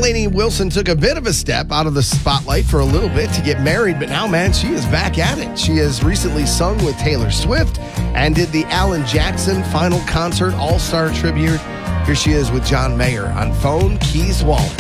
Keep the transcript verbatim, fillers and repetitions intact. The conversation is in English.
Lainey Wilson took a bit of a step out of the spotlight for a little bit to get married, but now, man, she is back at it. She has recently sung with Taylor Swift and did the Alan Jackson Final Concert All-Star Tribute. Here she is with John Mayer on Phone Keys Wallet.